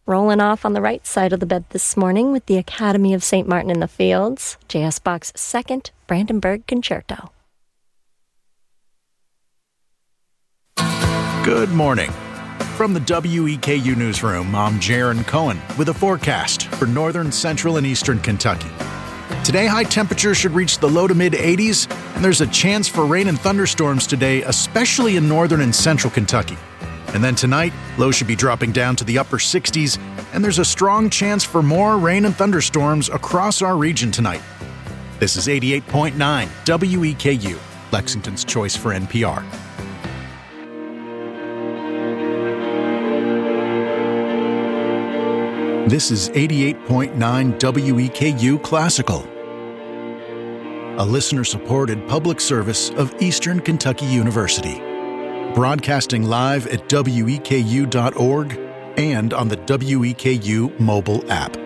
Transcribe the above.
Rolling off on the right side of the bed this morning with the Academy of St. Martin in the Fields, J.S. Bach's Second Brandenburg Concerto. Good morning. From the WEKU Newsroom, I'm Jaron Cohen with a forecast for northern, central, and eastern Kentucky. Today, high temperatures should reach the low to mid-80s, and there's a chance for rain and thunderstorms today, especially in northern and central Kentucky. And then tonight, lows should be dropping down to the upper 60s, and there's a strong chance for more rain and thunderstorms across our region tonight. This is 88.9 WEKU, Lexington's choice for NPR. This is 88.9 WEKU Classical, a listener-supported public service of Eastern Kentucky University, broadcasting live at weku.org and on the WEKU mobile app.